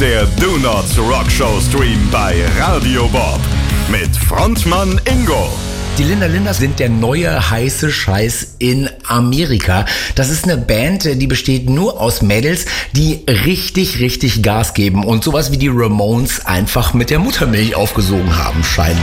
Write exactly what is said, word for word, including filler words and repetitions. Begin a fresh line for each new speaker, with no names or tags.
der Donuts Rock Show Stream bei Radio Bob mit Frontmann Ingo.
Die Linda Linders sind der neue heiße Scheiß in Amerika. Das ist eine Band, die besteht nur aus Mädels, die richtig, richtig Gas geben und sowas wie die Ramones einfach mit der Muttermilch aufgesogen haben, scheinbar.